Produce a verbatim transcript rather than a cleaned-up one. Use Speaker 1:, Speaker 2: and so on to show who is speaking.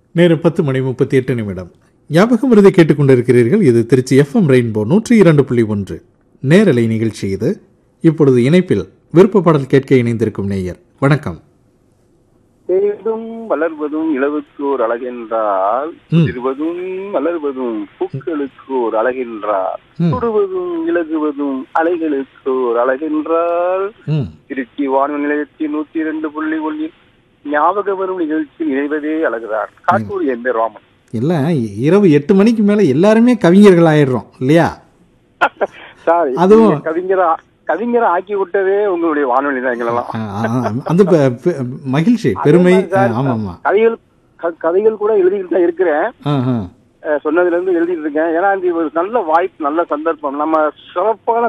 Speaker 1: நேரம் பத்து மணி முப்பத்தி எட்டு நிமிடம். ஞாபகம் விருதை கேட்டுக்கொண்டிருக்கிறீர்கள். இது திருச்சி எஃப்எம் ரெயின்போ நூற்றி இரண்டு புள்ளி ஒன்று நேரலை நிகழ்ச்சி. இது இப்பொழுது இணைப்பில் விருப்ப பாடல் கேட்க இணைந்திருக்கும் நேயர். வணக்கம்.
Speaker 2: தேடும் வளர்வதும் இளவுக்கு ஒரு அழகென்றால், இருவதும் வளர்வதும் பூக்களுக்கு ஒரு அழகென்றால், தொடுவதும் இலகுவதும் அலைகளுக்கு ஒரு அழகென்றால், திருச்சி வானொலி நிலையத்தில் நூத்தி இரண்டு புள்ளி ஒன்றில் ஞாபக வரும் நிகழ்ச்சி இணைவதே அழகுதான். காட்டூர் என் பேர் ராமன்.
Speaker 1: இல்ல, இரவு எட்டு மணிக்கு மேல எல்லாருமே கவிஞர்கள் ஆயிடுறோம் இல்லையா?
Speaker 2: சார், அதுவும் கவிஞரா கவிஞரை ஆக்கி விட்டதே உங்களுடைய வானொலி தான். எங்களெல்லாம்
Speaker 1: அந்த மகிழ்ச்சி, பெருமை.
Speaker 2: கதைகள் கதைகள் கூட எழுதிட்டு தான் இருக்கிறேன். சொன்னதுல இருந்து எழுதிட்டு இருக்கேன். ஏன்னா இது ஒரு நல்ல வாய்ப்பு, நல்ல சந்தர்ப்பம். நம்ம சிறப்பான